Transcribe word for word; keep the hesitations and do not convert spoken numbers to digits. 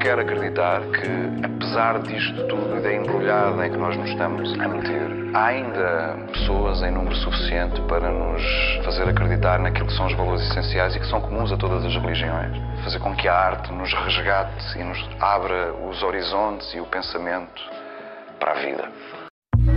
quero acreditar que, apesar disto tudo e da embrulhada em que nós nos estamos a meter, há ainda pessoas em número suficiente para nos fazer acreditar naquilo que são os valores essenciais e que são comuns a todas as religiões. Fazer com que a arte nos resgate e nos abra os horizontes e o pensamento para a vida.